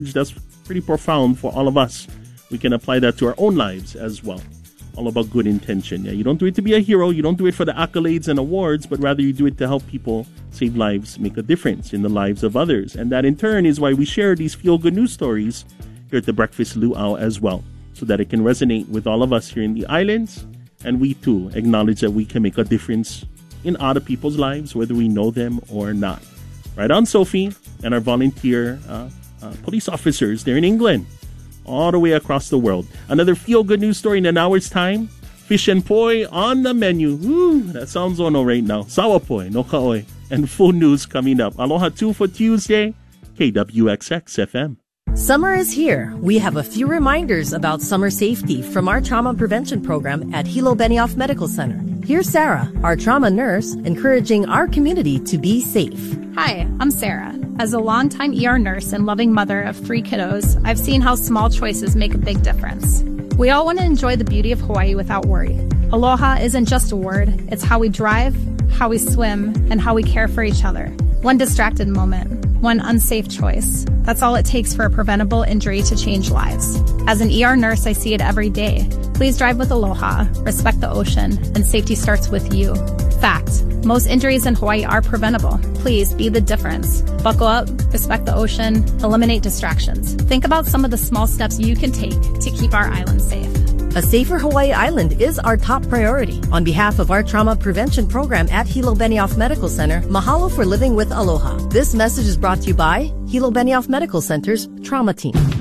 That's pretty profound for all of us. We can apply that to our own lives as well. All about good intention. Yeah, you don't do it to be a hero. You don't do it for the accolades and awards, but rather you do it to help people save lives, make a difference in the lives of others. And that in turn is why we share these feel-good news stories here at the Breakfast Luau as well, so that it can resonate with all of us here in the islands. And we too acknowledge that we can make a difference in other people's lives, whether we know them or not. Right on, Sophie, and our volunteer police officers there in England, all the way across the world. Another feel-good news story in an hour's time. Fish and poi on the menu. Woo, that sounds ono right now. Sawa poi, no kaoi. And full news coming up. Aloha 2 for Tuesday, KWXX FM. Summer is here. We have a few reminders about summer safety from our trauma prevention program at Hilo Benioff Medical Center. Here's Sarah, our trauma nurse, encouraging our community to be safe. Hi, I'm Sarah. As a longtime ER nurse and loving mother of 3 kiddos, I've seen how small choices make a big difference. We all want to enjoy the beauty of Hawaii without worry. Aloha isn't just a word, it's how we drive, how we swim, and how we care for each other. One distracted moment, one unsafe choice. That's all it takes for a preventable injury to change lives. As an ER nurse, I see it every day. Please drive with Aloha, respect the ocean, and safety starts with you. Fact, most injuries in Hawaii are preventable. Please be the difference. Buckle up, respect the ocean, eliminate distractions. Think about some of the small steps you can take to keep our island safe. A safer Hawaii Island is our top priority. On behalf of our trauma prevention program at Hilo Benioff Medical Center, mahalo for living with Aloha. This message is brought to you by Hilo Benioff Medical Center's Trauma Team.